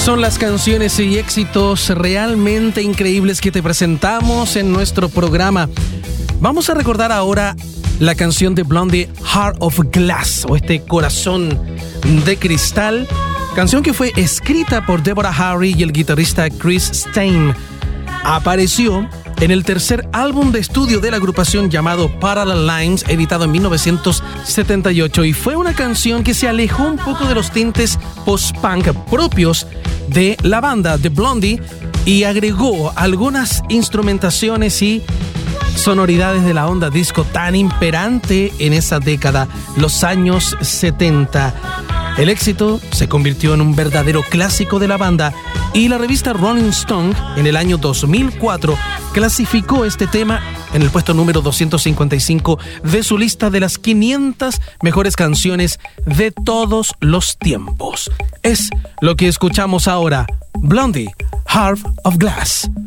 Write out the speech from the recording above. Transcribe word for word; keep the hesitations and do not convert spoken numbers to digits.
Son las canciones y éxitos realmente increíbles que te presentamos en nuestro programa. Vamos a recordar ahora la canción de Blondie, Heart of Glass, o este corazón de cristal, canción que fue escrita por Deborah Harry y el guitarrista Chris Stein. Apareció en el tercer álbum de estudio de la agrupación llamado Parallel Lines, editado en mil novecientos setenta y ocho, y fue una canción que se alejó un poco de los tintes post-punk propios de la banda de Blondie y agregó algunas instrumentaciones y sonoridades de la onda disco tan imperante en esa década, los años setenta. El éxito se convirtió en un verdadero clásico de la banda y la revista Rolling Stone en el año dos mil cuatro clasificó este tema en el puesto número doscientos cincuenta y cinco de su lista de las quinientas mejores canciones de todos los tiempos. Es lo que escuchamos ahora, Blondie, Heart of Glass.